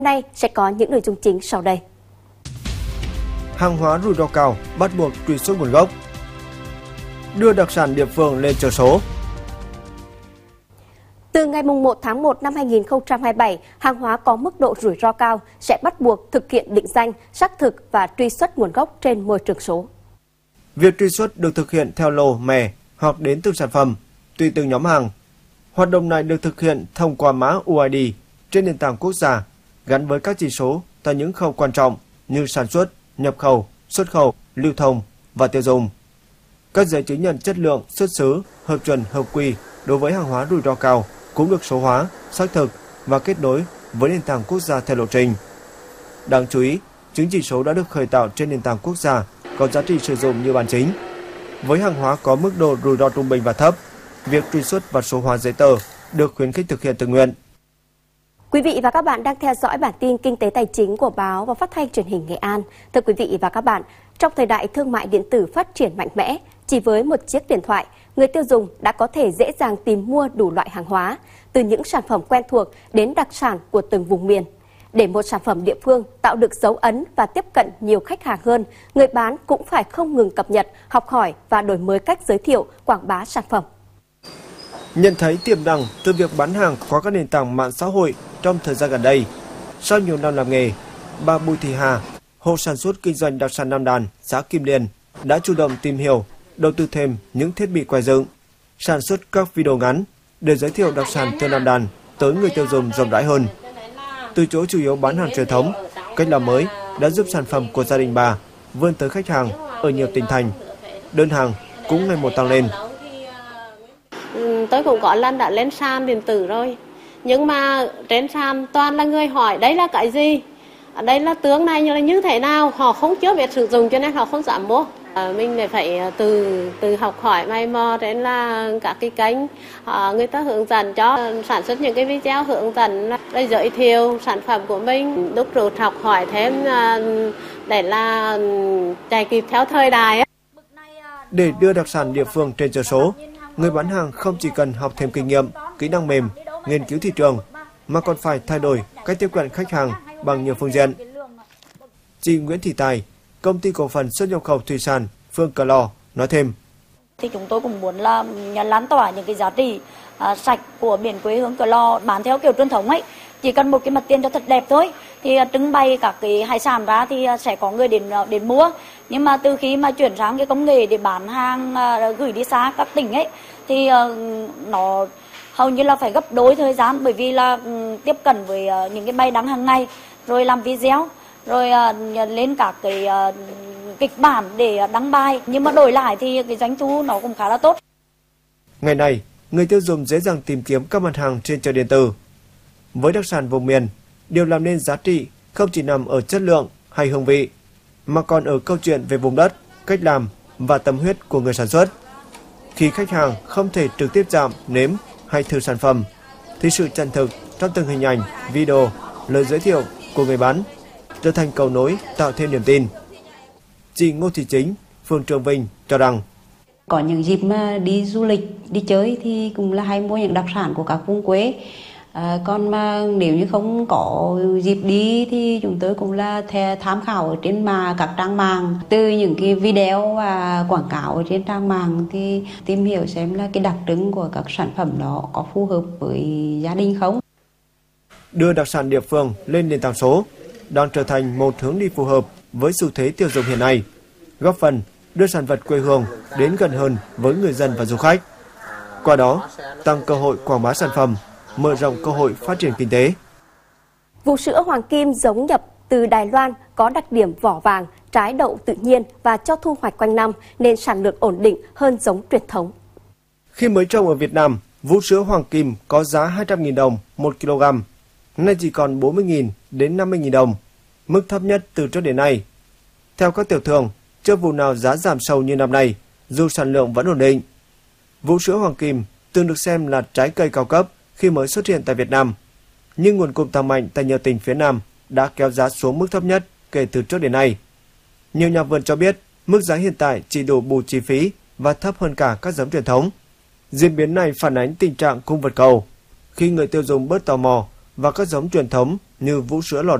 Nay sẽ có những nội dung chính sau đây. Hàng hóa rủi ro cao bắt buộc truy xuất nguồn gốc. Đưa đặc sản địa phương lên chợ số. Từ ngày 1 tháng 1 năm 2027, hàng hóa có mức độ rủi ro cao sẽ bắt buộc thực hiện định danh, xác thực và truy xuất nguồn gốc trên môi trường số. Việc truy xuất được thực hiện theo lô, mẻ hoặc đến từng sản phẩm, tùy từng nhóm hàng. Hoạt động này được thực hiện thông qua mã UID trên nền tảng quốc gia, gắn với các chỉ số tại những khâu quan trọng như sản xuất, nhập khẩu, xuất khẩu, lưu thông và tiêu dùng. Các giấy chứng nhận chất lượng, xuất xứ, hợp chuẩn, hợp quy đối với hàng hóa rủi ro cao cũng được số hóa, xác thực và kết nối với nền tảng quốc gia theo lộ trình. Đáng chú ý, chứng chỉ số đã được khởi tạo trên nền tảng quốc gia có giá trị sử dụng như bản chính. Với hàng hóa có mức độ rủi ro trung bình và thấp, việc truy xuất và số hóa giấy tờ được khuyến khích thực hiện tự nguyện. Quý vị và các bạn đang theo dõi bản tin kinh tế tài chính của báo và phát thanh truyền hình Nghệ An. Thưa quý vị và các bạn, trong thời đại thương mại điện tử phát triển mạnh mẽ, chỉ với một chiếc điện thoại, người tiêu dùng đã có thể dễ dàng tìm mua đủ loại hàng hóa, từ những sản phẩm quen thuộc đến đặc sản của từng vùng miền. Để một sản phẩm địa phương tạo được dấu ấn và tiếp cận nhiều khách hàng hơn, người bán cũng phải không ngừng cập nhật, học hỏi và đổi mới cách giới thiệu, quảng bá sản phẩm. Nhận thấy tiềm năng từ việc bán hàng qua các nền tảng mạng xã hội trong thời gian gần đây, sau nhiều năm làm nghề, bà Bùi Thị Hà, hộ sản xuất kinh doanh đặc sản Nam Đàn, xã Kim Liên đã chủ động tìm hiểu, đầu tư thêm những thiết bị quay dựng, sản xuất các video ngắn để giới thiệu đặc sản từ Nam Đàn tới người tiêu dùng rộng rãi hơn. Từ chỗ chủ yếu bán hàng truyền thống, cách làm mới đã giúp sản phẩm của gia đình bà vươn tới khách hàng ở nhiều tỉnh thành. Đơn hàng cũng ngày một tăng lên. Tôi cũng có lần đã lên sàn điện tử rồi, nhưng mà trên sàn toàn là người hỏi đấy là cái gì, đây là tướng này như thế nào, họ không chưa biết sử dụng cho nên họ không dám mua. Mình phải từ học hỏi mày mò đến là các cái kênh người ta hướng dẫn cho, sản xuất những cái video hướng dẫn để giới thiệu sản phẩm của mình, đúc rút học hỏi thêm để là chạy kịp theo thời đại. Để đưa đặc sản địa phương trên chợ số, người bán hàng không chỉ cần học thêm kinh nghiệm, kỹ năng mềm, nghiên cứu thị trường, mà còn phải thay đổi cách tiếp cận khách hàng bằng nhiều phương diện. Chị Nguyễn Thị Tài, Công ty cổ phần xuất nhập khẩu thủy sản Phương Cờ Lò nói thêm: Thì chúng tôi cũng muốn là lan tỏa những cái giá trị sạch của biển quê hương Cờ Lò, bán theo kiểu truyền thống ấy. Chỉ cần một cái mặt tiền cho thật đẹp thôi, thì trưng bày các cái hải sản ra thì sẽ có người đến mua. Nhưng mà từ khi mà chuyển sang cái công nghệ để bán hàng gửi đi xa các tỉnh ấy, thì nó hầu như là phải gấp đôi thời gian, bởi vì là tiếp cận với những cái bài đăng hàng ngày, rồi làm video, rồi lên các cái kịch bản để đăng bài. Nhưng mà đổi lại thì cái doanh thu nó cũng khá là tốt. Ngày nay, người tiêu dùng dễ dàng tìm kiếm các mặt hàng trên chợ điện tử. Với đặc sản vùng miền, điều làm nên giá trị không chỉ nằm ở chất lượng hay hương vị, mà còn ở câu chuyện về vùng đất, cách làm và tâm huyết của người sản xuất. Khi khách hàng không thể trực tiếp chạm, nếm hay thử sản phẩm, thì sự chân thực trong từng hình ảnh, video, lời giới thiệu của người bán trở thành cầu nối tạo thêm niềm tin. Chị Ngô Thị Chính, phường Trường Vinh cho rằng: Có những dịp mà đi du lịch, đi chơi thì cũng là hay mua những đặc sản của các vùng quê. Còn mà nếu như không có dịp đi thì chúng tôi cũng là tham khảo ở trên các trang mạng, từ những cái video và quảng cáo ở trên trang mạng thì tìm hiểu xem là cái đặc trưng của các sản phẩm đó có phù hợp với gia đình không. Đưa đặc sản địa phương lên nền tảng số đang trở thành một hướng đi phù hợp với xu thế tiêu dùng hiện nay, góp phần đưa sản vật quê hương đến gần hơn với người dân và du khách. Qua đó, tăng cơ hội quảng bá sản phẩm, mở rộng cơ hội phát triển kinh tế. Vụ sữa Hoàng Kim giống nhập từ Đài Loan có đặc điểm vỏ vàng, trái đậu tự nhiên và cho thu hoạch quanh năm nên sản lượng ổn định hơn giống truyền thống. Khi mới trồng ở Việt Nam, vũ sữa Hoàng Kim có giá 200.000 đồng 1 kg, nay chỉ còn 40.000 đến 50.000 đồng, mức thấp nhất từ trước đến nay. Theo các tiểu thương, chưa vụ nào giá giảm sâu như năm nay, dù sản lượng vẫn ổn định. Vũ sữa Hoàng Kim từng được xem là trái cây cao cấp khi mới xuất hiện tại Việt Nam, nhưng nguồn cung tăng mạnh tại nhiều tỉnh phía Nam đã kéo giá xuống mức thấp nhất kể từ trước đến nay. Nhiều nhà vườn cho biết mức giá hiện tại chỉ đủ bù chi phí và thấp hơn cả các giống truyền thống. Diễn biến này phản ánh tình trạng cung vượt cầu, khi người tiêu dùng bớt tò mò và các giống truyền thống như vũ sữa lò